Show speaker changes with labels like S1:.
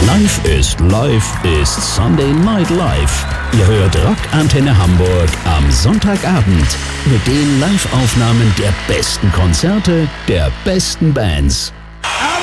S1: Live ist Sunday Night Live. Ihr hört Rockantenne Hamburg am Sonntagabend mit den Live-Aufnahmen der besten Konzerte der besten Bands.